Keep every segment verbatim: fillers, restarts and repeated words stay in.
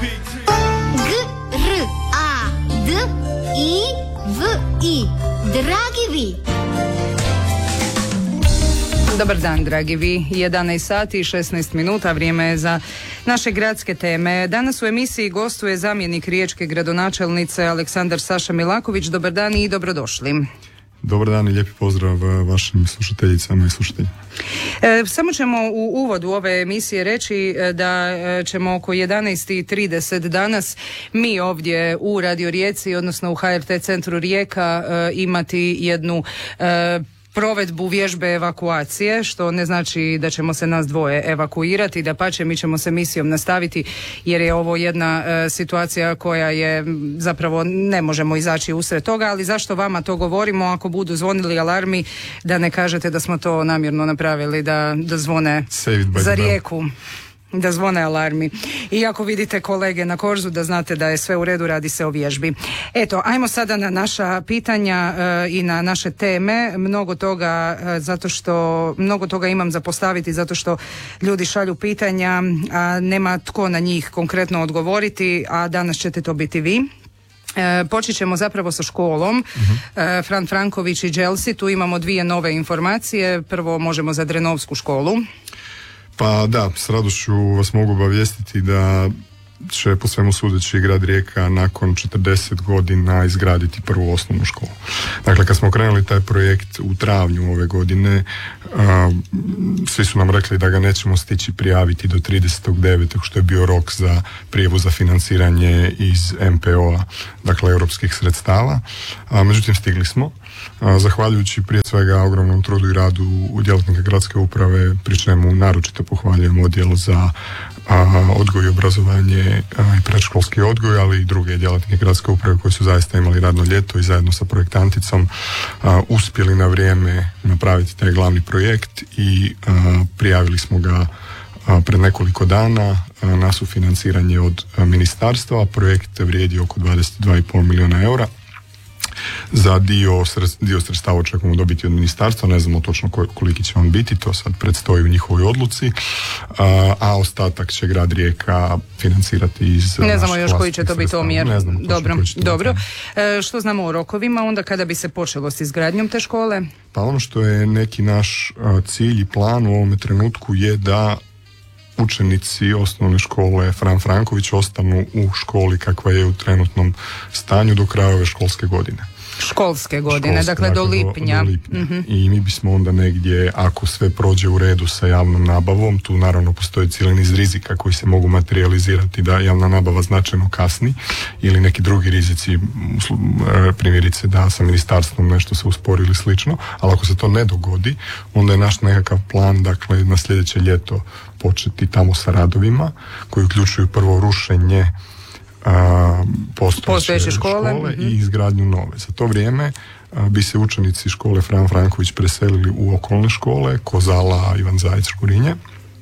G, R, A, D, I, V, I. Dragi vi. Dobar dan, dragi vi. jedanaest sati i šesnaest minuta, vrijeme je za naše gradske teme. Danas u emisiji gostuje zamjenik riječke gradonačelnice Aleksandar Saša Milaković. Dobar dan i dobrodošli. Dobar dan i lijepi pozdrav vašim slušateljicama i slušateljima. E, samo ćemo u uvodu ove emisije reći da ćemo oko jedanaest i trideset danas mi ovdje u Radio Rijeci, odnosno u H R T centru Rijeka, e, imati jednu e, provedbu vježbe evakuacije, što ne znači da ćemo se nas dvoje evakuirati, dapače mi ćemo se misijom nastaviti jer je ovo jedna e, situacija koja je zapravo ne možemo izaći usred toga, ali zašto vama to govorimo? Ako budu zvonili alarmi, da ne kažete da smo to namjerno napravili, da, da zvone za Rijeku. Da zvone alarmi. I ako vidite kolege na korzu, da znate da je sve u redu, radi se o vježbi. Eto, ajmo sada na naša pitanja e, i na naše teme. Mnogo toga, e, zato što, mnogo toga imam za postaviti, zato što ljudi šalju pitanja, a nema tko na njih konkretno odgovoriti, a danas ćete to biti vi. E, počet ćemo zapravo sa školom. uh-huh. e, Fran Franković i Đelsi, tu imamo dvije nove informacije. Prvo možemo za Drenovsku školu. Pa da, s radošću vas mogu obavijestiti da će po svemu sudeći grad Rijeka nakon četrdeset godina izgraditi prvu osnovnu školu. Dakle, kad smo krenuli taj projekt u travnju ove godine, a, svi su nam rekli da ga nećemo stići prijaviti do tridesetog devetog što je bio rok za prijavu za financiranje iz M P O-a, dakle europskih sredstava. A, međutim, stigli smo. A, zahvaljujući prije svega ogromnom trudu i radu u djelatnika gradske uprave, pri čemu naročito pohvaljujem odjel za a, odgoj i obrazovanje a, i predškolski odgoj, ali i druge djelatnike gradske uprave koji su zaista imali radno ljeto i zajedno sa projektanticom a, uspjeli na vrijeme napraviti taj glavni projekt i a, prijavili smo ga a, pred nekoliko dana a, na sufinanciranje od a, ministarstva. Projekt vrijedi oko dvadeset dva i pol milijuna eura. Za dio, dio sredstava očekujemo dobiti od ministarstva, ne znamo točno koliki će on biti, to sad predstoji u njihovoj odluci, a, a ostatak će grad Rijeka financirati iz... Ne znamo još koji će to biti omjer. Ne znamo dobro, koji će to dobro. E, što znamo o rokovima, onda kada bi se počelo s izgradnjom te škole? Pa ono što je neki naš a, cilj i plan u ovome trenutku je da učenici osnovne škole Fran Franković ostanu u školi kakva je u trenutnom stanju do kraja ove školske godine. Školske godine, Školske, dakle, dakle do lipnja. Do, do lipnja. Uh-huh. I mi bismo onda negdje, ako sve prođe u redu sa javnom nabavom, tu naravno postoji cijeli niz rizika koji se mogu materializirati da javna nabava značajno kasni ili neki drugi rizici, primjerice da sa ministarstvom nešto se uspori ili slično, ali ako se to ne dogodi, onda je naš nekakav plan, dakle, na sljedeće ljeto početi tamo sa radovima koji uključuju prvo rušenje a, postojeće, postojeće škole, škole mm-hmm. i izgradnju nove. Za to vrijeme a, bi se učenici škole Fran Franković preselili u okolne škole Kozala, Ivan Zajec, Škurinje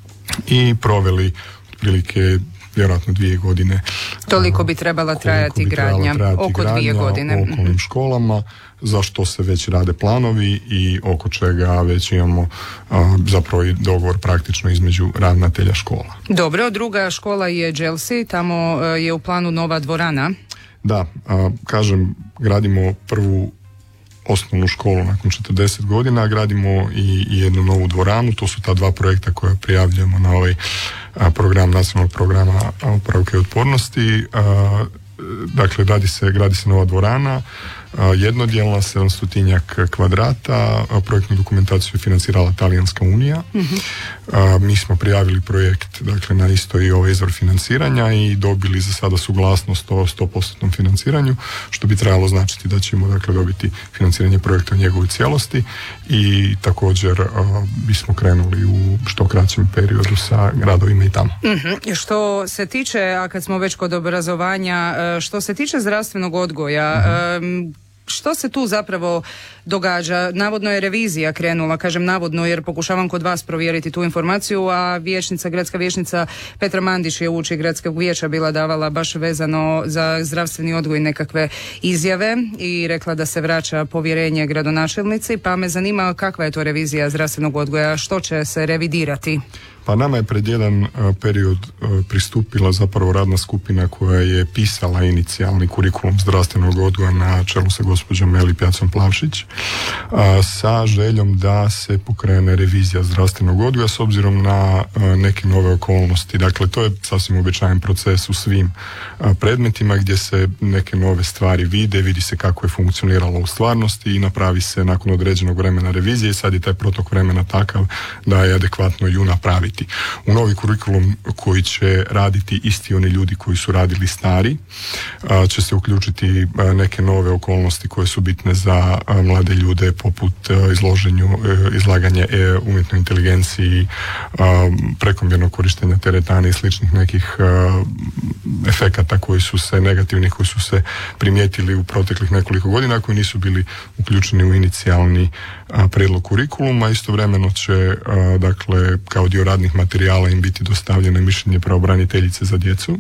i proveli otprilike vjerojatno dvije godine. Toliko bi trebala trajati bi gradnja, trajati oko gradnja dvije godine. U okolnim školama, za što se već rade planovi i oko čega već imamo a, zapravo i dogovor praktično između ravnatelja škola. Dobro, druga škola je Đelsi, tamo a, je u planu nova dvorana. Da, a, kažem, gradimo prvu osnovnu školu nakon četrdeset godina, gradimo i, i jednu novu dvoranu, to su ta dva projekta koja prijavljujemo na ovaj a, program, nacionalnog programa oporavka i otpornosti. A, dakle, radi se, gradi se nova dvorana, jednodijelna, sedamstotinjak kvadrata, projektnu dokumentaciju je financirala Talijanska unija. Mm-hmm. Mi smo prijavili projekt, dakle, na isto i ovaj izvor financiranja i dobili za sada suglasnost o sto posto financiranju, što bi trebalo značiti da ćemo, dakle, dobiti financiranje projekta u njegovoj cijelosti i također a, bismo krenuli u što kraćem periodu sa gradovima i tamo. Mm-hmm. Što se tiče, a kad smo već kod obrazovanja, što se tiče zdravstvenog odgoja, mm-hmm. što se tu zapravo događa? Navodno je revizija krenula, kažem navodno jer pokušavam kod vas provjeriti tu informaciju, a vijećnica, gradska vijećnica Petra Mandić je uči gradskog vijeća bila davala baš vezano za zdravstveni odgoj nekakve izjave i rekla da se vraća povjerenje gradonačelnici, pa me zanima kakva je to revizija zdravstvenog odgoja, što će se revidirati? Pa nama je pred jedan uh, period uh, pristupila zapravo radna skupina koja je pisala inicijalni kurikulum zdravstvenog odgoja na čelu sa gospođom Meli Pjacom Plavšić, uh, sa željom da se pokrene revizija zdravstvenog odgoja s obzirom na uh, neke nove okolnosti. Dakle, to je sasvim uobičajen proces u svim uh, predmetima gdje se neke nove stvari vide, vidi se kako je funkcioniralo u stvarnosti i napravi se nakon određenog vremena revizije i sad je taj protok vremena takav da je adekvatno ju napraviti. U novi kurikulum koji će raditi isti oni ljudi koji su radili stari će se uključiti neke nove okolnosti koje su bitne za mlade ljude poput izloženju, izlaganje umjetnoj inteligenciji, prekomjernog korištenja teretana i sličnih nekih efekata koji su se negativni, koji su se primijetili u proteklih nekoliko godina, koji nisu bili uključeni u inicijalni prijedlog kurikuluma. Istovremeno će dakle kao dio radnih materijala im biti dostavljeno mišljenje pravobraniteljice za djecu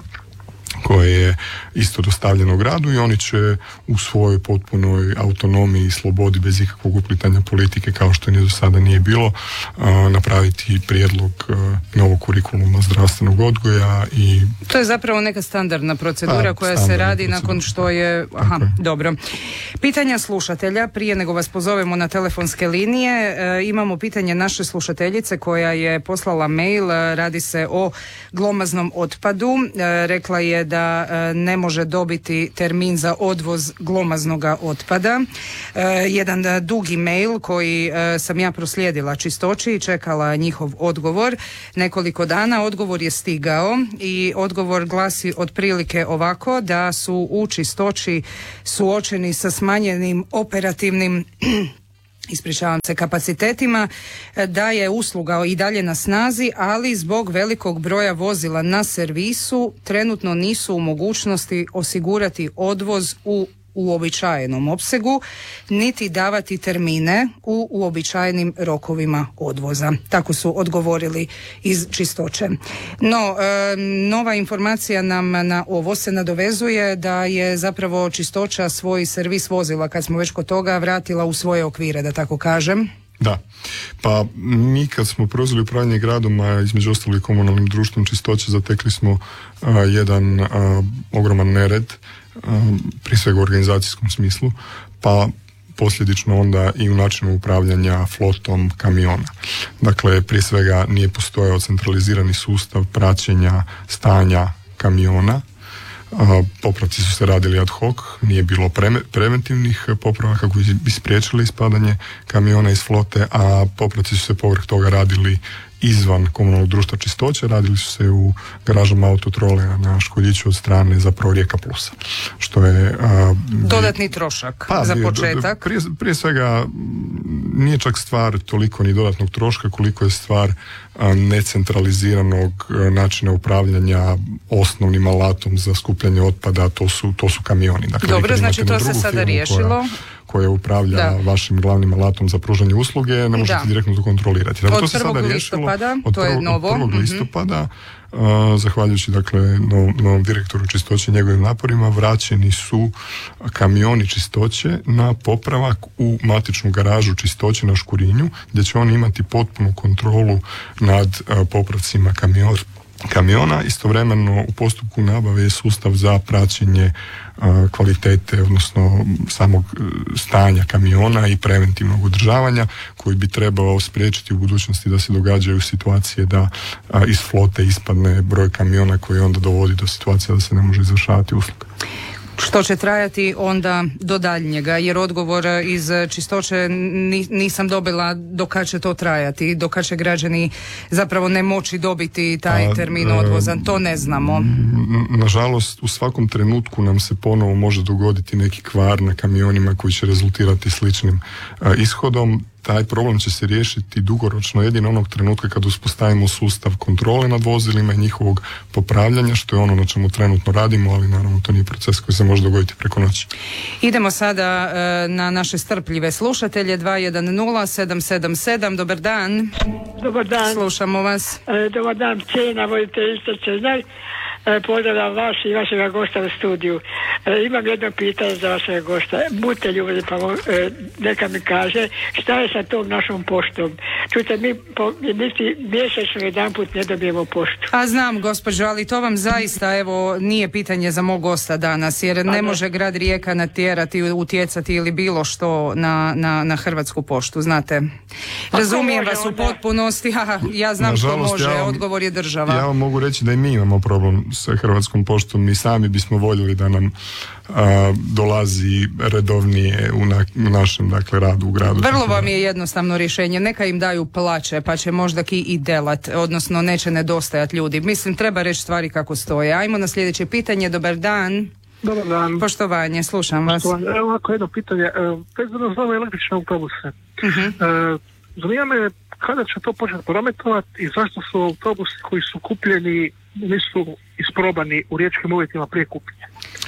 koje je isto dostavljeno gradu i oni će u svojoj potpunoj autonomiji i slobodi bez ikakvog uplitanja politike kao što ni do sada nije bilo napraviti prijedlog novog kurikuluma zdravstvenog odgoja i... To je zapravo neka standardna procedura pa, koja standardna se radi procedura. Nakon što je... Aha, je. Dobro. Pitanja slušatelja, prije nego vas pozovemo na telefonske linije, e, imamo pitanje naše slušateljice koja je poslala mail, radi se o glomaznom otpadu, e, rekla je da e, ne može dobiti termin za odvoz glomaznog otpada. E, jedan dugi mail koji e, sam ja proslijedila čistoći i čekala njihov odgovor nekoliko dana. Odgovor je stigao i odgovor glasi otprilike ovako, da su u čistoći suočeni sa smanjenim operativnim ispričavam se, kapacitetima, da je usluga i dalje na snazi, ali zbog velikog broja vozila na servisu trenutno nisu u mogućnosti osigurati odvoz u uobičajenom opsegu, niti davati termine u uobičajenim rokovima odvoza. Tako su odgovorili iz čistoće. No, e, nova informacija nam na ovo se nadovezuje da je zapravo čistoća svoj servis vozila, kad smo već kod toga, vratila u svoje okvire, da tako kažem. Da, pa mi kad smo preuzeli upravljanje gradom, a između ostalih komunalnim društvom čistoće, zatekli smo a, jedan a, ogroman nered, a, prije svega u organizacijskom smislu, pa posljedično onda i u načinu upravljanja flotom kamiona. Dakle, prije svega nije postojao centralizirani sustav praćenja stanja kamiona. Popravci su se radili ad hoc, nije bilo pre- preventivnih popravaka koji bi spriječili ispadanje kamiona iz flote, a popravci su se povrh toga radili izvan komunalnog društva čistoće, radili su se u garažama Autotrole na Školjiću od strane zapravo Rijeka Plusa. Što je... A, dodatni trošak pa, za početak. Do, prije, prije svega nije čak stvar toliko ni dodatnog troška koliko je stvar a, necentraliziranog a, načina upravljanja osnovnim alatom za skupljanje otpada, to su, to su kamioni. Dakle, dobro, znači to se sada riješilo. Koja, koje upravlja da. vašim glavnim alatom za pružanje usluge, ne možete da. direktno to kontrolirati. Dakle, od to se sada riješilo od to je novo. prvog listopada, uh, zahvaljujući dakle novom, novom direktoru čistoće, njegovim naporima, vraćeni su kamioni čistoće na popravak u matičnu garažu čistoće na Škurinju, gdje će oni imati potpunu kontrolu nad uh, popravcima kamiona. kamiona. Istovremeno u postupku nabave je sustav za praćenje uh, kvalitete, odnosno samog uh, stanja kamiona i preventivnog održavanja, koji bi trebao spriječiti u budućnosti da se događaju situacije da uh, iz flote ispadne broj kamiona koji onda dovodi do situacije da se ne može izvršavati usluga. Što će trajati onda do daljnjega, jer odgovor iz čistoće nisam dobila do kad će to trajati, do kad će građani zapravo ne moći dobiti taj termin odvoza, to ne znamo. Nažalost, u svakom trenutku nam se ponovo može dogoditi neki kvar na kamionima koji će rezultirati sličnim a, ishodom. Taj problem će se riješiti dugoročno jedino onog trenutka kad uspostavimo sustav kontrole nad vozilima i njihovog popravljanja, što je ono na čemu trenutno radimo, ali naravno to nije proces koji se može dogoditi preko noći. Idemo sada e, na naše strpljive slušatelje. Dva jedan nula sedam sedam sedam. Dobar dan. Dobar dan. Slušamo vas. E, dobar dan, cijena voditeljica Čeznaj. E, pozdravljam vas i vašega gosta u studiju. E, imam jedno pitanje za vašeg gosta. Budite ljubazni pa e, neka mi kaže šta je sa tom našom poštom. Čujte, mi po niti mjesečno jedan put ne dobijemo poštu. A znam, gospođo, ali to vam zaista evo nije pitanje za mog gosta danas, jer ne može grad Rijeka natjerati, utjecati ili bilo što na, na, na Hrvatsku poštu, znate. Razumijem vas u potpunosti, a ja znam što može, ja vam, odgovor je država. Ja vam mogu reći da i mi imamo problem sa Hrvatskom poštom, mi sami bismo voljeli da nam a, dolazi redovnije u, na, u našem dakle, radu u gradu. Vrlo vam je jednostavno rješenje, neka im daju plaće pa će možda ki i delat, odnosno neće nedostajati ljudi. Mislim, treba reći stvari kako stoje. Ajmo na sljedeće pitanje. Dobar dan. Dobar dan. Poštovanje, slušam vas. Poštovanje. Evo ovako jedno pitanje. Vezano za ove električne autobuse. Uh-huh. E, zanima me kada će to početi prometovati i zašto su autobusi koji su kupljeni nisu isprobani u riječkim uvjetima prije kupnje?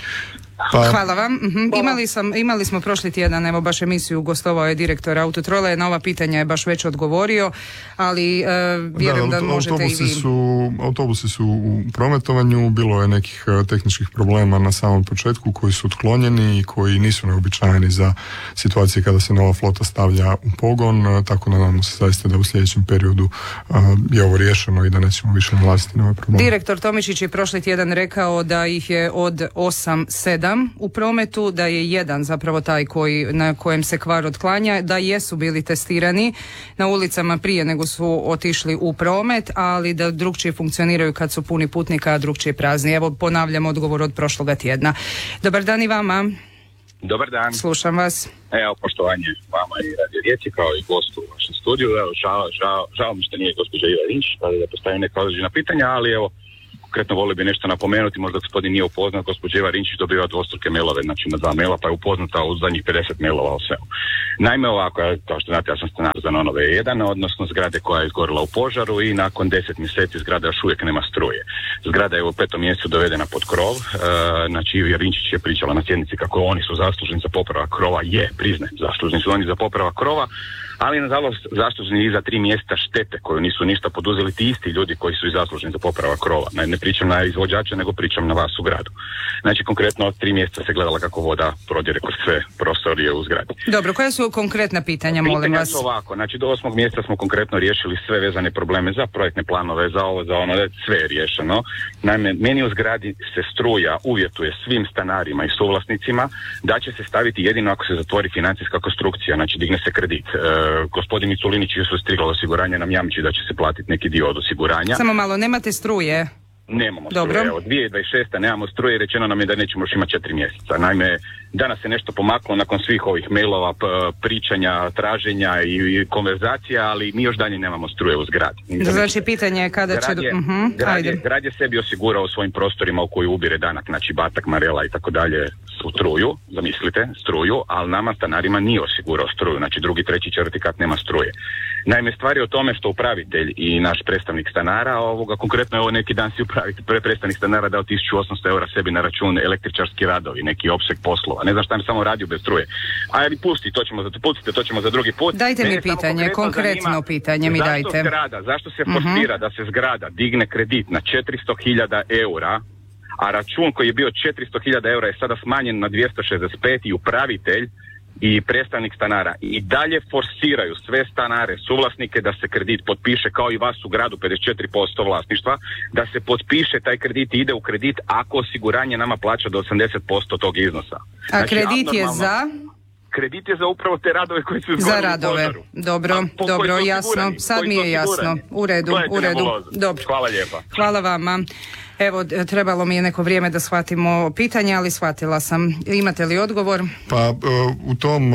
Pa. Hvala vam. Mhm. Imali, sam, imali smo prošli tjedan, evo baš emisiju, gostovao je direktor Autotrole, na ova pitanja je baš već odgovorio, ali uh, vjerujem da, da možete autobusi i vi. Su, autobusi su u prometovanju, bilo je nekih uh, tehničkih problema na samom početku koji su otklonjeni i koji nisu neobičajeni za situacije kada se nova flota stavlja u pogon, uh, tako nadamo se zaista da u sljedećem periodu uh, je ovo riješeno i da nećemo više nalaziti nove probleme. Direktor Tomičić je prošli tjedan rekao da ih je od osam sedam u prometu, da je jedan zapravo taj koji, na kojem se kvar otklanja, da jesu bili testirani na ulicama prije nego su otišli u promet, ali da drugčije funkcioniraju kad su puni putnika, a drugčije prazni. Evo ponavljam odgovor od prošloga tjedna. Dobar dan i vama. Dobar dan. Slušam vas. Evo, poštovanje vama i Radio Rijeci kao i gostu u vašem studiju. Evo, žao, žao, žao mi što nije gospođa Iva Rinč, pa da postavim neka određena pitanja, ali evo, konkretno volio bi nešto napomenuti, možda gospodin nije upoznat, gospođa Iva Rinčić dobiva dvostruke mailove, znači na dva maila, pa je upoznata u zadnjih pedeset mailova o svemu. Naime, ovako, kao što znate, ja sam stanar za Nonove jedan, odnosno zgrade koja je izgorila u požaru i nakon deset mjeseci zgrada još uvijek nema struje. Zgrada je u petom mjesecu dovedena pod krov, e, znači Iva Rinčić je pričala na sjednici kako oni su zaslužni za popravak krova, je, priznajem, zaslužni su oni za popravak krova, ali nažalost zaslužni i za tri mjesta štete koju nisu ništa poduzeli ti isti ljudi koji su i zaslužni za popravak krova. Ne, ne pričam na izvođača, nego pričam na vas u gradu. Znači konkretno od tri mjeseca se gledala kako voda prodire kroz sve prostorije u zgradi. Dobro, koje su konkretna pitanja, molim pitanja vas? Pitanja su ovako, znači do osmog mjeseca smo konkretno riješili sve vezane probleme za projektne planove, za ovo, za ono, sve je riješeno. Naime, meni u zgradi se struja uvjetuje svim stanarima i suvlasnicima da će se staviti jedino ako se zatvori financijska konstrukcija, znači digne se kredit. E, gospodin Miculinić su stiglo osiguranje nam jamči da će se platiti neki dio od osiguranja. Samo malo, nemate struje? Nemamo Dobro. struje. Od dvije tisuće dvadeset šeste nemamo struje i rečeno nam je da nećemo još imati četiri mjeseca. Naime, danas se nešto pomaklo nakon svih ovih mailova, p- pričanja, traženja i, i konverzacija, ali mi još dalje nemamo struje u zgradi. Znači pitanje je kada grad će... Je, uh-huh. grad, je, grad je sebi osigurao u svojim prostorima u koji ubire danak, znači batak, marela i tako dalje, struju, zamislite, struju, ali nama stanarima nije osigurao struju, znači drugi, treći, četvrti kat nema struje. Naime, stvari o tome što upravitelj i naš predstavnik stanara, ovoga konkretno je ovo neki dan si upravitelj, pre predstavnik stanara dao tisuću osamsto eura sebi na račun električarski radovi, neki opseg poslova. Ne znam šta mi samo radio bez struje. Ajde, pusti, to ćemo za, pustite, to ćemo za drugi put. Dajte Mene mi pitanje, konkretno, konkretno zanima, pitanje mi zašto dajte. Zgrada, zašto se forsira uh-huh. da se zgrada digne kredit na četiristo hiljada eura, a račun koji je bio četiristo hiljada eura je sada smanjen na dvjesto šezdeset pet i upravitelj i predstavnik stanara i dalje forsiraju sve stanare, suvlasnike da se kredit potpiše kao i vas u gradu pedeset četiri posto vlasništva, da se potpiše taj kredit i ide u kredit ako osiguranje nama plaća do osamdeset posto tog iznosa. A znači, kredit je za? Kredit je za upravo te radove koji su za radove. Dobro, dobro, jasno. Sad mi je jasno. U redu, u redu. Dobro. Hvala lijepa. Hvala vama. Evo, trebalo mi je neko vrijeme da shvatimo pitanje, ali shvatila sam. Imate li odgovor? Pa u tom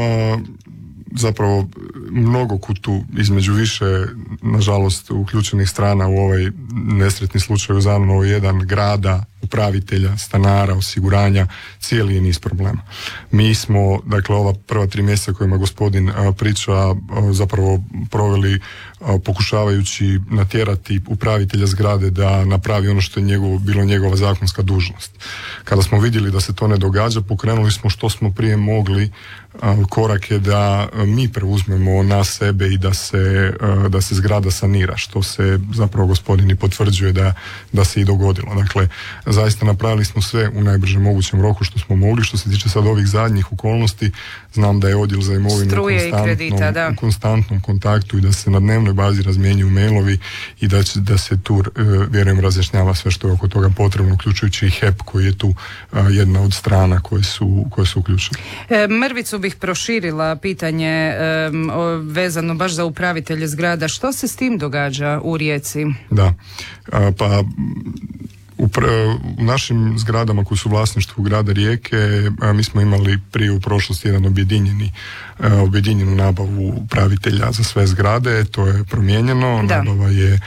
zapravo mnogo kutu između više, nažalost, uključenih strana u ovaj nesretni slučaj u Zanovu jedan, grada, upravitelja, stanara, osiguranja, cijeli je niz problema. Mi smo, dakle, ova prva tri mjeseca kojima gospodin a, priča a, zapravo proveli a, pokušavajući natjerati upravitelja zgrade da napravi ono što je njegovo, bilo njegova zakonska dužnost. Kada smo vidjeli da se to ne događa, pokrenuli smo što smo prije mogli korake da mi preuzmemo na sebe i da se, da se zgrada sanira, što se zapravo gospodin i potvrđuje da, da se i dogodilo. Dakle, zaista napravili smo sve u najbržem mogućem roku što smo mogli. Što se tiče sad ovih zadnjih okolnosti, znam da je odjel za imovinu u konstantnom, kredita, da. u konstantnom kontaktu i da se na dnevnoj bazi razmjenjuju mailovi i da, će, da se tu, vjerujem, razjašnjava sve što je oko toga potrebno, uključujući i H E P koji je tu jedna od strana koje su, koje su uključene. E, Mrvicu bih proširila pitanje e, vezano baš za upravitelje zgrada. Što se s tim događa u Rijeci? Da, a, pa u, pre, u našim zgradama koji su u vlasništvu grada Rijeke, a, mi smo imali prije u prošlosti jedan objedinjeni a, objedinjenu nabavu upravitelja za sve zgrade. To je promijenjeno. Da. Nabava je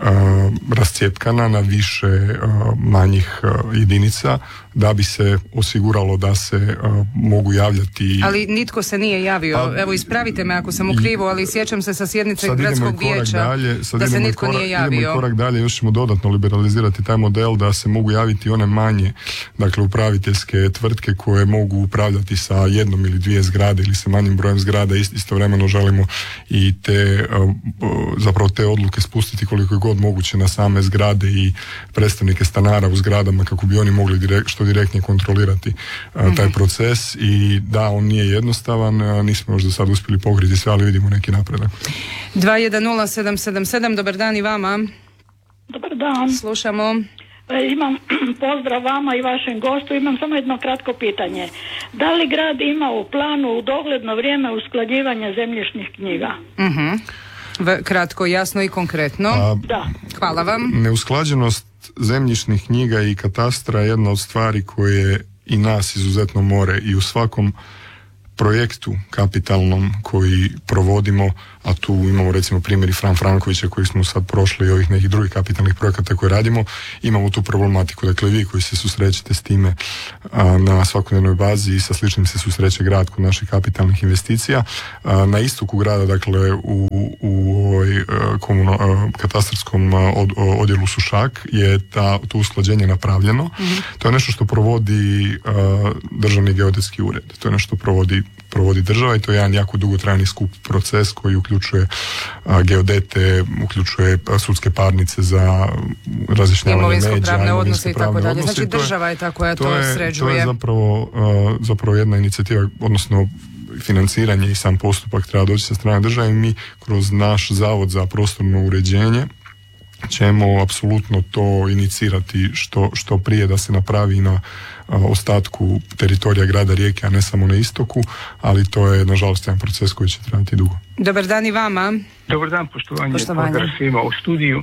a, rascjepkana na više a, manjih a, jedinica da bi se osiguralo da se a, mogu javljati. Ali nitko se nije javio. Pa, evo, ispravite me ako sam u krivu, ali sjećam se sa sjednice gradskog vijeća dalje, da se nitko korak, nije javio. Idemo i korak dalje, još ćemo dodatno liberalizirati taj model da se mogu javiti one manje, dakle, upraviteljske tvrtke koje mogu upravljati sa jednom ili dvije zgrade ili sa manjim brojem zgrada. Istovremeno želimo i te, zapravo te odluke spustiti koliko je god moguće na same zgrade i predstavnike stanara u zgradama kako bi oni mogli direkt, što direktnije kontrolirati mm-hmm. taj proces. I da, on nije jednostavan, nismo još do sad uspjeli pokriti sve, ali vidimo neki napredak. dva jedan nula sedam sedam sedam, dobar dan i vama. Dobar dan. Slušamo. E, imam pozdrav vama i vašem gostu, imam samo jedno kratko pitanje. Da li grad ima u planu u dogledno vrijeme usklađivanja zemljišnih knjiga? Mhm. V- kratko, jasno i konkretno. A, da. Hvala vam. Neusklađenost zemljišnih knjiga i katastra je jedna od stvari koje i nas izuzetno more i u svakom projektu kapitalnom koji provodimo, a tu imamo recimo primjeri Fran Frankovića koji smo sad prošli i ovih nekih drugih kapitalnih projekata koje radimo, imamo tu problematiku. Dakle, vi koji se susrećete s time a, na svakodnevnoj bazi i sa sličnim se susreće grad kod naših kapitalnih investicija. A, na istoku grada, dakle u, u ovoj komuno, katastarskom od, odjelu Sušak je ta, to usklađenje napravljeno. Mm-hmm. To je nešto što provodi a, Državni geodetski ured. To je nešto što provodi provodi država i to je jedan jako dugotrajni skup proces koji uključuje a, geodete, uključuje a, sudske parnice za razjašnjavanje međa, imovinsko-pravne odnose i tako dalje. Znači je, država je ta koja to, to je, sređuje. To je zapravo, a, zapravo jedna inicijativa, odnosno financiranje i sam postupak treba doći sa strane države i mi kroz naš Zavod za prostorno uređenje ćemo apsolutno to inicirati što, što prije da se napravi na a, ostatku teritorija grada Rijeke, a ne samo na istoku, ali to je nažalost jedan proces koji će trajati dugo. Dobar dan i vama. Dobar dan, poštovanje, poštovanje. Pozdrav svima u studiju.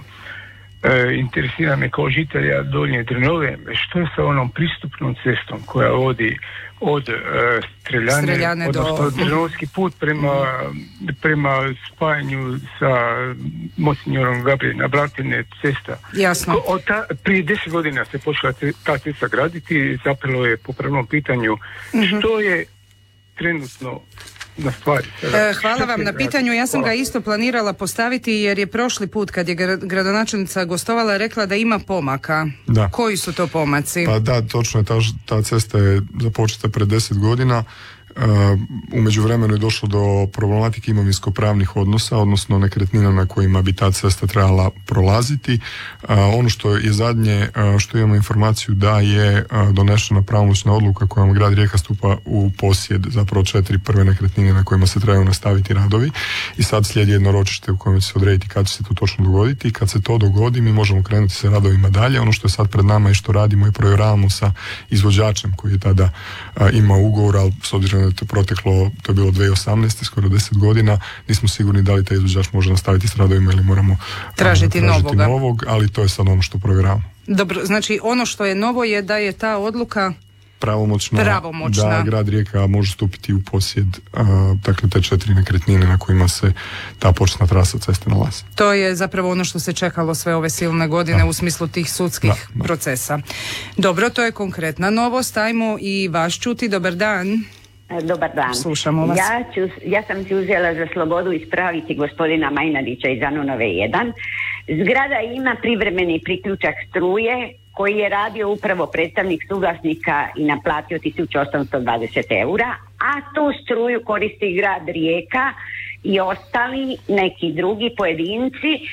E, interesira me kao žitelja Donje Drnove, što je sa onom pristupnom cestom koja vodi od e, Streljane, Streljane odnosno do... Drnovski put prema, prema spajanju sa Monsignorom Gabriel na Blatine cesta. Jasno. Od ta, prije deset godina se počela ta cesta graditi, zapelo je po prvom pitanju mm-hmm. što je trenutno na stvari. E, hvala vam na pitanju. Ja sam hvala. ga isto planirala postaviti jer je prošli put kad je gradonačelnica gostovala rekla da ima pomaka. Da. Koji su to pomaci? Pa da, točno je, ta, ta cesta je započeta pred deset godina. Uh, u međuvremenu je došlo do problematike imovinsko-pravnih odnosa, odnosno nekretnina na kojima bi ta cesta trebala prolaziti. Uh, ono što je zadnje, uh, što imamo informaciju da je uh, donešena pravomoćna odluka kojom grad Rijeka stupa u posjed zapravo četiri prve nekretnine na kojima se trebaju nastaviti radovi i sad slijedi jedno ročište u kojem će se odrediti kad će se to točno dogoditi i kad se to dogodi mi možemo krenuti sa radovima dalje. Ono što je sad pred nama i što radimo i provjeravamo sa izvođačem koji je tada uh, imao ugovor, ali s obzirom da je to proteklo, to je bilo dvije tisuće osamnaeste, skoro deset godina, nismo sigurni da li taj izvođač može nastaviti s radovima ili moramo tražiti, uh, tražiti novoga. novog, ali to je sad ono što provjeravamo. Dobro, znači ono što je novo je da je ta odluka pravomoćna, pravomoćna. Da grad Rijeka može stupiti u posjed uh, dakle te četiri nekretnine na kojima se ta početna trasa ceste nalazi. To je zapravo ono što se čekalo sve ove silne godine da. u smislu tih sudskih da, da. procesa. Dobro, to je konkretna novost. Ajmo i vas čuti. Dobar dan. Dobar dan. Slušamo vas. Ja, ću, ja sam si uzela za slobodu ispraviti gospodina Majnarića iz Anunove jedan. Zgrada ima privremeni priključak struje koji je radio upravo predstavnik suvlasnika i naplatio tisuću osamsto dvadeset eura, a tu struju koristi grad Rijeka i ostali neki drugi pojedinci. E,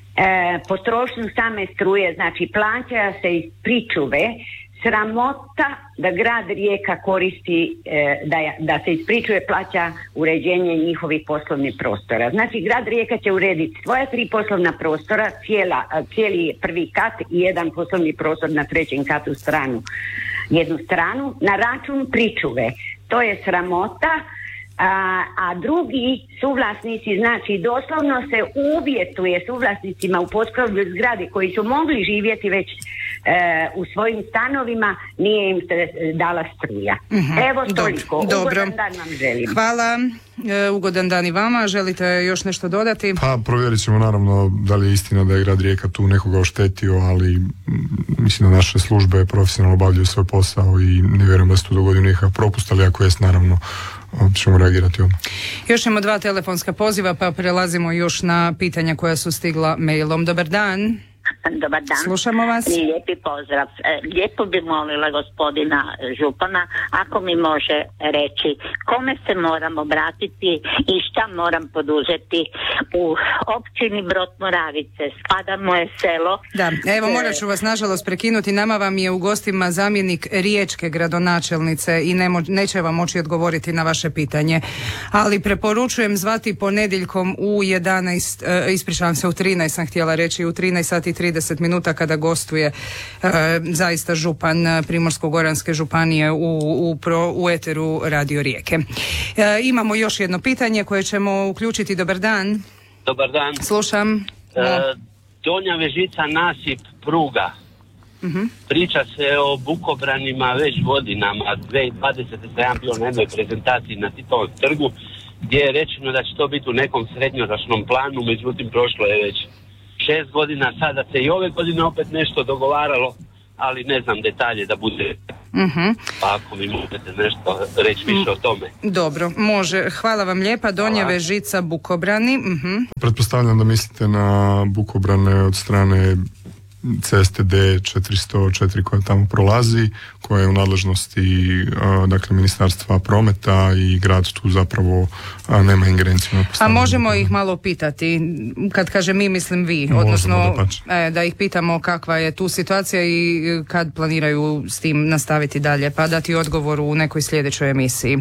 potrošnju same struje, znači plaća se iz pričuve. Sramota da grad Rijeka koristi, e, da, da se iz pričuve plaća uređenje njihovih poslovnih prostora. Znači grad Rijeka će urediti svoja tri poslovna prostora, cijela, cijeli prvi kat i jedan poslovni prostor na trećem katu stranu, jednu stranu, na račun pričuve. To je sramota. A, a drugi suvlasnici, znači doslovno se uvjetuje suvlasnicima u potkrovlju zgradi koji su mogli živjeti već e, u svojim stanovima, nije im se dala struja. Mm-hmm. Evo toliko. Dobro. Ugodan dan vam želim. Hvala. E, ugodan dan i vama. Želite još nešto dodati? Pa provjerit ćemo naravno da li je istina da je grad Rijeka tu nekoga oštetio, ali m, mislim da naše službe profesionalno obavljaju svoj posao i ne vjerujem da se tu dogodio nekakav propust, ali ako jest naravno ćemo reagirati. Još imamo dva telefonska poziva, pa prelazimo još na pitanja koja su stigla mailom. Dobar dan. Dobar dan. Slušamo vas. Lijepi pozdrav. Lijepo bi molila gospodina župana ako mi može reći kome se moram obratiti i šta moram poduzeti u općini Brod Moravice. Spada moje selo. Da, evo morat ću vas nažalost prekinuti. Nama vam je u gostima zamjenik riječke gradonačelnice i ne mo- neće vam moći odgovoriti na vaše pitanje. Ali preporučujem zvati ponedjeljkom u jedanaest, uh, ispričavam se, u trinaest sam htjela reći, u trinaest sati i trideset minuta kada gostuje uh, zaista župan Primorsko-goranske županije u, u, pro, u eteru Radio Rijeke. Uh, imamo još jedno pitanje koje ćemo uključiti. Dobar dan. Dobar dan. Slušam. Uh, Donja Vežica nasip pruga. Uh-huh. Priča se o bukobranima već godinama. dvije tisuće dvadesete sam bio na jednoj prezentaciji na Titovom trgu gdje je rečeno da će to biti u nekom srednjoročnom planu, međutim prošlo je već šest godina, sada se i ove godine opet nešto dogovaralo, ali ne znam detalje da bude. Uh-huh. Pa ako mi možete nešto reći više o tome. Dobro, može. Hvala vam lijepa. Donja Vežica, bukobrani. Uh-huh. Pretpostavljam da mislite na bukobrane od strane ceste D četiristo četiri koja tamo prolazi, koja je u nadležnosti uh, dakle Ministarstva prometa i grad tu zapravo uh, nema ingerenciju na postavljanje. A možemo ih malo pitati, kad kaže mi mislim vi, Možemo, odnosno da, e, da ih pitamo kakva je tu situacija i kad planiraju s tim nastaviti dalje, pa dati odgovor u nekoj sljedećoj emisiji.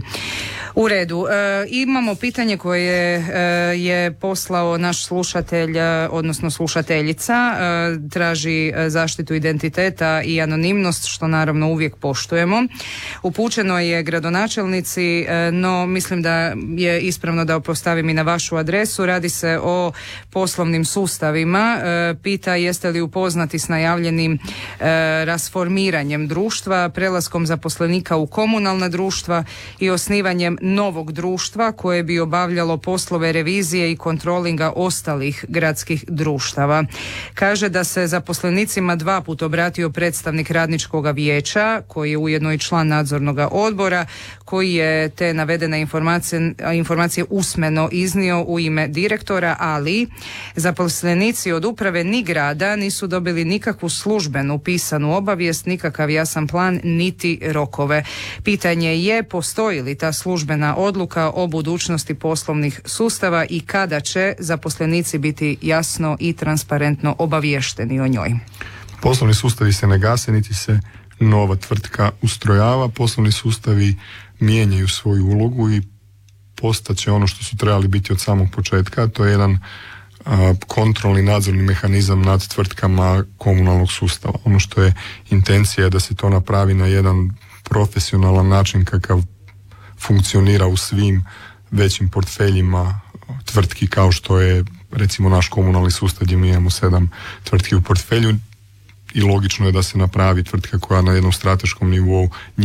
U redu, e, imamo pitanje koje e, je poslao naš slušatelj, odnosno slušateljica, e, traži zaštitu identiteta i anonimnost, što naravno uvijek poštujemo. Upućeno je gradonačelnici, no mislim da je ispravno da postavim i na vašu adresu. Radi se o poslovnim sustavima. Pita jeste li upoznati s najavljenim rasformiranjem društva, prelaskom zaposlenika u komunalna društva i osnivanjem novog društva koje bi obavljalo poslove revizije i kontrolinga ostalih gradskih društava. Kaže da se zaposlenicima dva put obratio predstavnik radničkog vijeća, koji je ujedno i član nadzornog odbora, koji je te navedene informacije, informacije usmeno iznio u ime direktora, ali zaposlenici od uprave ni grada nisu dobili nikakvu službenu pisanu obavijest, nikakav jasan plan, niti rokove. Pitanje je postoji li ta službena odluka o budućnosti poslovnih sustava i kada će zaposlenici biti jasno i transparentno obaviješteni o njoj. Poslovni sustavi se ne gase, niti se nova tvrtka ustrojava. Poslovni sustavi mijenjaju svoju ulogu i postaće ono što su trebali biti od samog početka. To je jedan a, kontrolni nadzorni mehanizam nad tvrtkama komunalnog sustava. Ono što je intencija da se to napravi na jedan profesionalan način kakav funkcionira u svim većim portfeljima tvrtki kao što je recimo naš komunalni sustav gdje mi imamo sedam tvrtki u portfelju i logično je da se napravi tvrtka koja na jednom strateškom nivou njima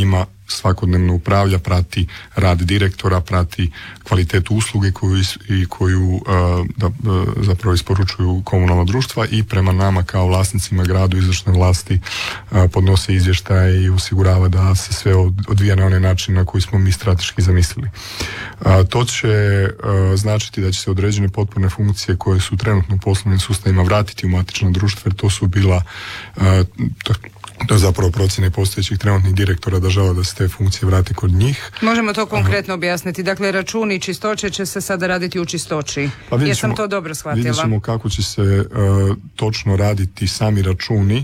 svakodnevno upravlja, prati rad direktora, prati kvalitetu usluge koju, i koju uh, da, uh, zapravo isporučuju komunalna društva i prema nama kao vlasnicima, gradu, izvršne vlasti uh, podnose izvještaje i osigurava da se sve odvija na onaj način na koji smo mi strateški zamislili. Uh, to će uh, značiti da će se određene potporne funkcije koje su trenutno u poslovnim sustavima vratiti u matična društva, jer to su bila uh, to, To je zapravo procjena postojećih trenutnih direktora da žele da se te funkcije vrati kod njih. Možemo to konkretno objasniti. Dakle, računi čistoće će se sada raditi u čistoći. Pa Jesam to dobro shvatila? Vidjet ćemo kako će se uh, točno raditi sami računi,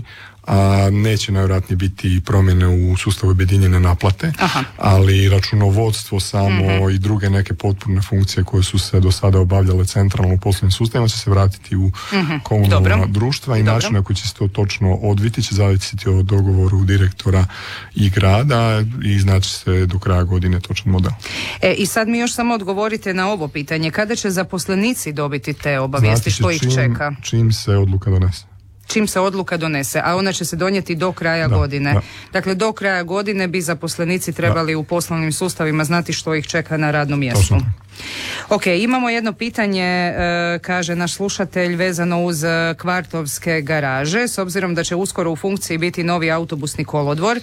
a neće najvjerojatnije biti promjene u sustavu objedinjene naplate. Aha. Ali računovodstvo samo mm-hmm. i druge neke potporne funkcije koje su se do sada obavljale centralno u poslovnim sustavima će se vratiti u mm-hmm. komunalna Dobro. društva i Dobro. način na koji će se to točno odviti će zavisiti o dogovoru direktora i grada i znači se do kraja godine točan model. E, I sad mi još samo odgovorite na ovo pitanje. Kada će zaposlenici dobiti te obavijesti? Što ih čim, čeka? Čim se odluka donese. Čim se odluka donese, a ona će se donijeti do kraja da, godine. Da. Dakle, do kraja godine bi zaposlenici trebali da. u poslovnim sustavima znati što ih čeka na radnom mjestu. Točno. Ok, imamo jedno pitanje, e, kaže naš slušatelj, vezano uz kvartovske garaže. S obzirom da će uskoro u funkciji biti novi autobusni kolodvor,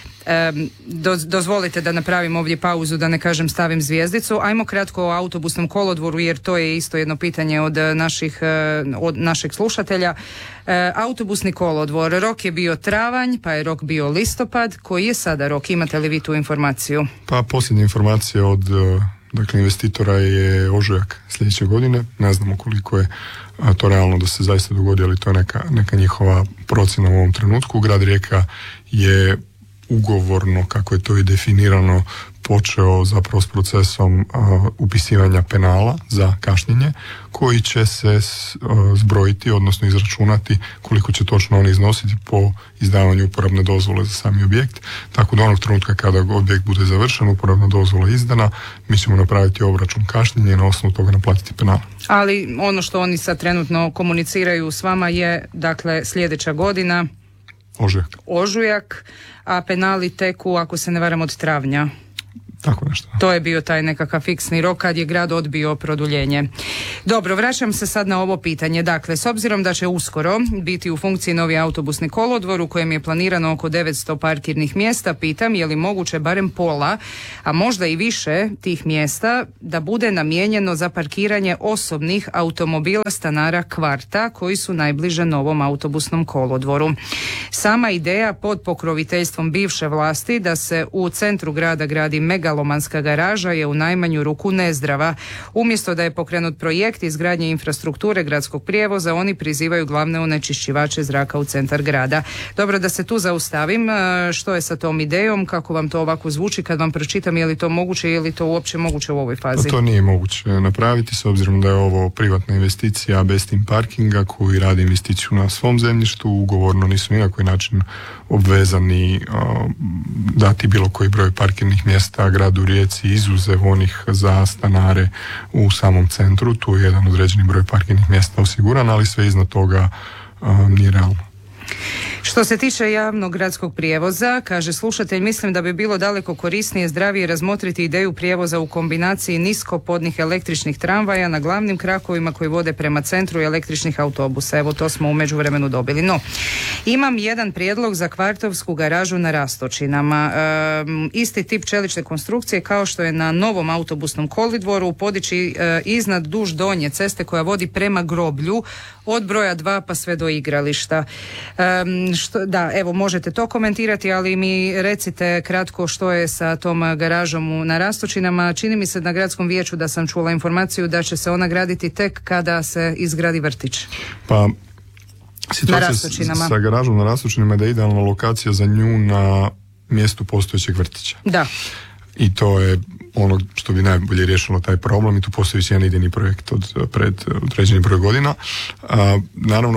E, do, dozvolite da napravim ovdje pauzu, da ne kažem stavim zvjezdicu. Ajmo kratko o autobusnom kolodvoru, jer to je isto jedno pitanje od naših od našeg slušatelja. E, autobusni kolodvor, rok je bio travanj, pa je rok bio listopad. Koji je sada rok? Imate li vi tu informaciju? Pa posljednja informacija od dakle investitora je ožujak sljedeće godine. Ne znamo koliko je to realno da se zaista dogodi, ali to je neka, neka njihova procjena u ovom trenutku. Grad Rijeka je ugovorno, kako je to i definirano, počeo zapravo s procesom uh, upisivanja penala za kašnjenje, koji će se uh, zbrojiti, odnosno izračunati koliko će točno oni iznositi po izdavanju uporabne dozvole za sami objekt. Tako da onog trenutka kada objekt bude završen, uporabna dozvola izdana, mi ćemo napraviti obračun kašnjenja i na osnovu toga naplatiti penal. Ali ono što oni sad trenutno komuniciraju s vama je, dakle, sljedeća godina, Ožujak. Ožujak, a penali teku, ako se ne varam, od travnja. Tako nešto. To je bio taj nekakav fiksni rok kad je grad odbio produljenje. Dobro, vraćam se sad na ovo pitanje. Dakle, s obzirom da će uskoro biti u funkciji novi autobusni kolodvor u kojem je planirano oko devetsto parkirnih mjesta, pitam je li moguće barem pola, a možda i više tih mjesta da bude namijenjeno za parkiranje osobnih automobila stanara kvarta koji su najbliže novom autobusnom kolodvoru. Sama ideja pod pokroviteljstvom bivše vlasti da se u centru grada gradi mega megalomanska garaža je u najmanju ruku nezdrava. Umjesto da je pokrenut projekt izgradnje infrastrukture gradskog prijevoza, oni prizivaju glavne onečišćivače zraka u centar grada. Dobro, da se tu zaustavim. Što je sa tom idejom? Kako vam to ovako zvuči kad vam pročitam? Je li to moguće? Je li to uopće moguće u ovoj fazi? To nije moguće napraviti s obzirom da je ovo privatna investicija bez tim parkinga koji radi investiciju na svom zemljištu. Ugovorno nisu ni na koji način obvezani uh, dati bilo koji broj parkirnih mjesta gradu Rijeci izuzev onih za stanare u samom centru. Tu je jedan određeni broj parkirnih mjesta osiguran, ali sve iznad toga uh, nije realno. Što se tiče javnog gradskog prijevoza, kaže slušatelj, mislim da bi bilo daleko korisnije, zdravije razmotriti ideju prijevoza u kombinaciji niskopodnih električnih tramvaja na glavnim krakovima koji vode prema centru i električnih autobusa. Evo, to smo u međuvremenu dobili. No, imam jedan prijedlog za kvartovsku garažu na Rastočinama. E, isti tip čelične konstrukcije kao što je na novom autobusnom kolodvoru, podići e, iznad duž donje ceste koja vodi prema groblju od broja dva pa sve do igrališta. E, Što, da, evo, možete to komentirati, ali mi recite kratko što je sa tom garažom na Rastočinama. Čini mi se na gradskom vijeću da sam čula informaciju da će se ona graditi tek kada se izgradi vrtić. Pa, situacija sa garažom na Rastočinama je da je idealna lokacija za nju na mjestu postojećeg vrtića. Da. I to je ono što bi najbolje riješilo taj problem i tu postoji jedan idejni projekt od pred određeni broj godina. A, naravno,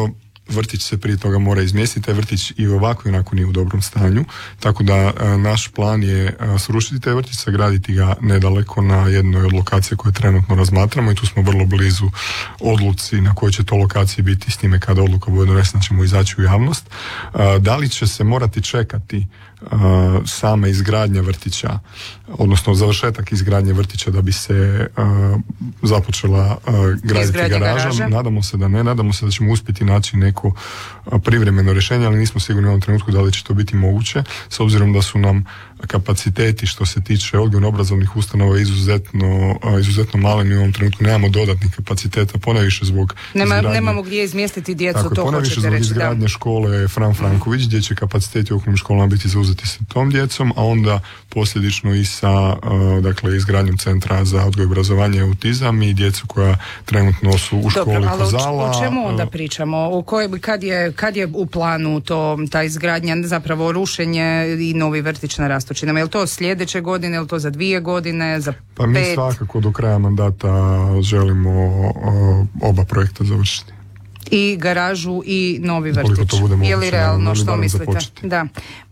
vrtić se prije toga mora izmjestiti, taj vrtić i ovako i onako nije u dobrom stanju, tako da a, naš plan je a, srušiti taj vrtić, sagraditi ga nedaleko na jednoj od lokacija koje trenutno razmatramo i tu smo vrlo blizu odluci na kojoj će to lokacije biti, s time kada odluka bude donesena ćemo izaći u javnost. A, da li će se morati čekati Uh, sama izgradnja vrtića, odnosno završetak izgradnje vrtića da bi se uh, započela uh, graditi garaža. Garaže. Nadamo se da ne, nadamo se da ćemo uspjeti naći neko uh, privremeno rješenje, ali nismo sigurni u ovom trenutku da li će to biti moguće, s obzirom da su nam kapaciteti što se tiče odgojno-obrazovnih ustanova izuzetno, uh, izuzetno mali. Mi u ovom trenutku nemamo dodatnih kapaciteta, ponajviše zbog Nema, izgradnje, nemamo gdje izmjestiti djecu, tako, to ponajviše hoćete zbog reći. izgradnje Da. škole Fran Franković, gdje će kapaciteti u okolnim školama biti zauzeti sa tom djecom, a onda posljedično i sa uh, dakle, izgradnjom centra za odgoj i obrazovanje i autizam i djecu koja trenutno su u školi Dobro, ali Kozala. o čemu onda uh, pričamo? O kojoj, kad, je, kad je u planu to, ta izgradnja, zapravo rušenje i novi vrtić na Rastočinama? Je li to sljedeće godine, je li to za dvije godine, za Pa pet? mi svakako do kraja mandata želimo uh, oba projekta završiti. I garažu i novi Ukoliko vrtić. to bude moguće, Je li realno, naravno, što barem mislite? započeti. Da.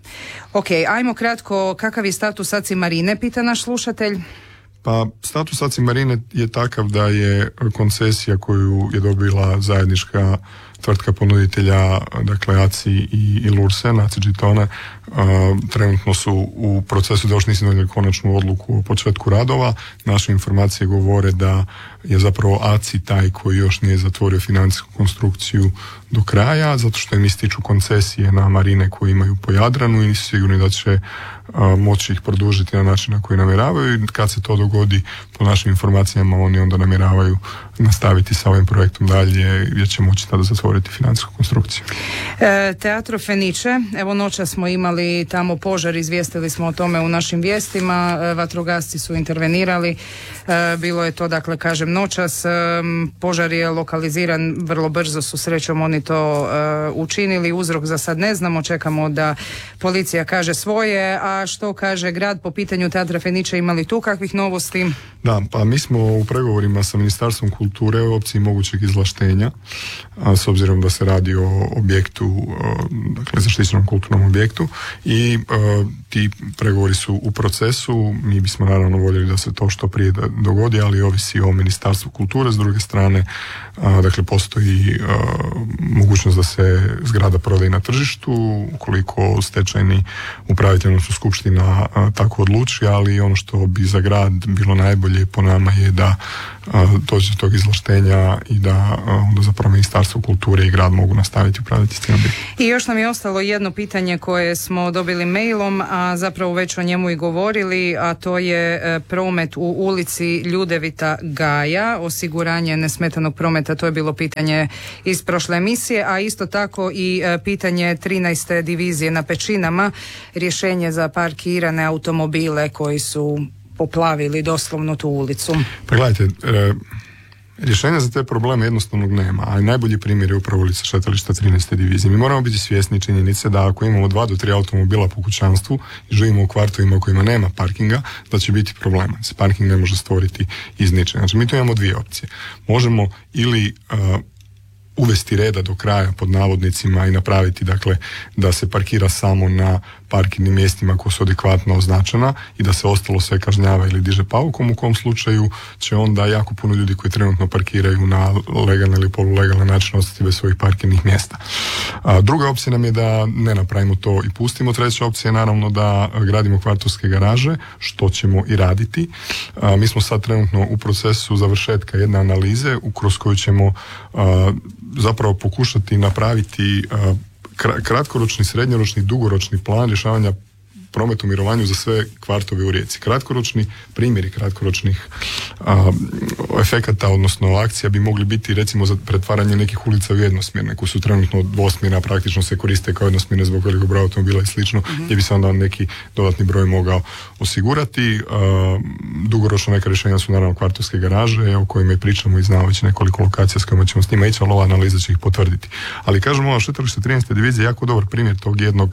Ok, ajmo kratko, kakav je status Aci Marine, pita naš slušatelj. Pa status Aci Marine je takav da je koncesija koju je dobila zajednička tvrtka ponuditelja, dakle Aci i, i Lursen, Aci Gitone, uh, trenutno su u procesu da još nisu donijeli konačnu odluku o početku radova. Naše informacije govore da je zapravo Aci taj koji još nije zatvorio financijsku konstrukciju do kraja, zato što im ističu koncesije na marine koje imaju po Jadranu i nisu sigurni da će uh, moći ih produžiti na način na koji namjeravaju i kad se to dogodi, po našim informacijama, oni onda namjeravaju nastaviti sa ovim projektom dalje gdje će moći tada zatvoriti financijsku konstrukciju. E, Teatro Feniče, evo noća smo imali tamo požar, izvijestili smo o tome u našim vijestima, e, vatrogasci su intervenirali, e, bilo je to, dakle, kažem, noćas, e, požar je lokaliziran, vrlo brzo su srećom oni to e, učinili, uzrok za sad ne znamo, čekamo da policija kaže svoje, a što kaže grad po pitanju Teatra Feniče, imali tu kakvih novosti? Da, pa mi smo u pregovorima sa Ministarstvom kulture u opciji mogućeg izvlaštenja, a, s obzirom da se radi o objektu, a, dakle zaštićenom kulturnom objektu i a, ti pregovori su u procesu. Mi bismo naravno voljeli da se to što prije dogodi, ali ovisi o Ministarstvu kulture. S druge strane, a, dakle postoji a, mogućnost da se zgrada prodaje na tržištu ukoliko stečajni upravitelj, odnosno skupština a, tako odluči, ali ono što bi za grad bilo najbolje po nama je da a, dođe do tog izvlaštenja i da a, onda zapravo Ministarstvo kulture i grad mogu nastaviti upravljati s tim objektom. I još nam je ostalo jedno pitanje koje smo dobili mailom, a zapravo već o njemu i govorili, a to je e, promet u ulici Ljudevita Gaja, osiguranje nesmetanog prometa, to je bilo pitanje iz prošle emisije, a isto tako i e, pitanje trinaeste divizije na Pečinama, rješenje za parkirane automobile koji su poplavili doslovno tu ulicu. Pa gledajte, e, rješenja za te probleme jednostavnog nema, a najbolji primjer je upravo ulica Šetališta trinaeste divizije. Mi moramo biti svjesni činjenice da ako imamo dva do tri automobila po kućanstvu i živimo u kvartovima u kojima nema parkinga, da će biti problema. Se parking ne može stvoriti iz ničega. Znači mi tu imamo dvije opcije. Možemo ili uh, uvesti reda do kraja pod navodnicima i napraviti, dakle, da se parkira samo na parkirnim mjestima koja su adekvatno označena i da se ostalo sve kažnjava ili diže paukom, u kom slučaju će onda jako puno ljudi koji trenutno parkiraju na legalni ili polulegalni način ostati bez svojih parkirnih mjesta. A, druga opcija nam je da ne napravimo to i pustimo. Treća opcija je naravno da gradimo kvartovske garaže, što ćemo i raditi. A, mi smo sad trenutno u procesu završetka jedne analize kroz koju ćemo a, zapravo pokušati napraviti a, kratkoročni, srednjoročni, dugoročni plan rješavanja prometa u mirovanju za sve kvartove u Rijeci. Kratkoročni primjeri kratkoročnih a, efekata, odnosno akcija bi mogli biti recimo za pretvaranje nekih ulica u jednosmjerne, koje su trenutno dvosmjerne, a praktično se koriste kao jednosmjerne zbog velikog broja automobila i slično, mm-hmm. gdje bi se onda neki dodatni broj mogao osigurati. A, dugoročno neka rješenja su naravno kvartovske garaže, o kojima i pričamo i znamo već nekoliko lokacija s kojima ćemo s njima ići, ali ova analiza će ih potvrditi. Ali kažemo, ova Šetalište trinaeste divizije je jako dobar primjer tog jednog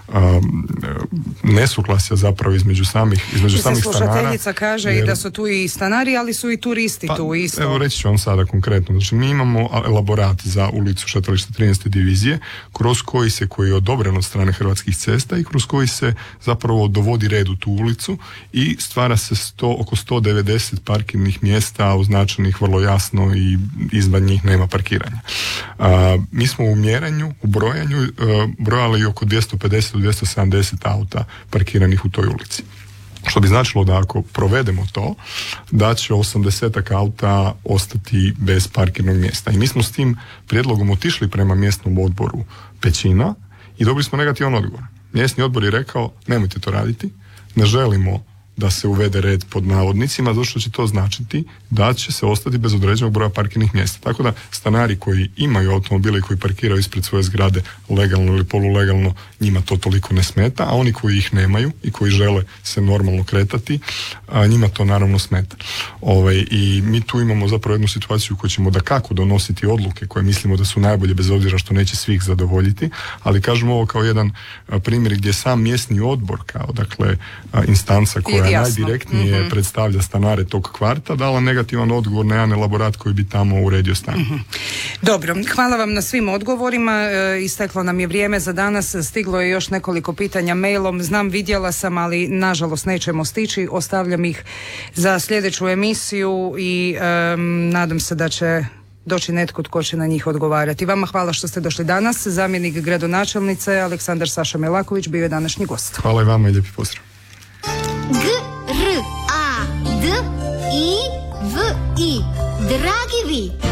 um, nesuglasja zapravo između samih između I samih stanara. Slušateljica kaže jer, i da su tu i stanari, ali su i turisti pa, tu isto. Evo reći ću vam sada konkretno. Znači mi imamo elaborat za ulicu Šetališta trinaeste divizije kroz koji se, koji je odobren od strane Hrvatskih cesta i kroz koji se zapravo dovodi red u tu ulicu i stvara se sto, oko sto devedeset parkirnih mjesta označenih vrlo jasno i izvan njih nema parkiranja. A, mi smo u mjerenju, u brojanju a, brojali oko dvjesto pedeset do dvjesto sedamdeset auta parkiranih u toj ulici. Što bi značilo da ako provedemo to, da će osamdeset auta ostati bez parkirnog mjesta. I mi smo s tim prijedlogom otišli prema mjesnom odboru Pećina i dobili smo negativan odgovor. Mjesni odbor je rekao, nemojte to raditi, ne želimo da se uvede red pod navodnicima, zato što će to značiti da će se ostati bez određenog broja parkirnih mjesta. Tako da stanari koji imaju automobile i koji parkiraju ispred svoje zgrade legalno ili polulegalno, njima to toliko ne smeta, a oni koji ih nemaju i koji žele se normalno kretati, a njima to naravno smeta. Ovaj, i mi tu imamo zapravo jednu situaciju koju ćemo dakako donositi odluke koje mislimo da su najbolje, bez obzira što neće svih zadovoljiti, ali kažemo ovo kao jedan primjer gdje sam mjesni odbor, kao dakle instanca koja najdirektnije mm-hmm. predstavlja stanare tog kvarta, dala negativan odgovor na jedan elaborat koji bi tamo uredio stan. Mm-hmm. Dobro, hvala vam na svim odgovorima. E, isteklo nam je vrijeme za danas, stiglo je još nekoliko pitanja mailom, znam, vidjela sam, ali nažalost nećemo stići, ostavljam ih za sljedeću emisiju i e, nadam se da će doći netko tko će na njih odgovarati. Vama hvala što ste došli danas. Zamjenik gradonačelnice Aleksandar Saša Melaković bio je današnji gost. Hvala i vama i lijepi pozdrav. G, R, A, D, I, V, I. Dragi vi.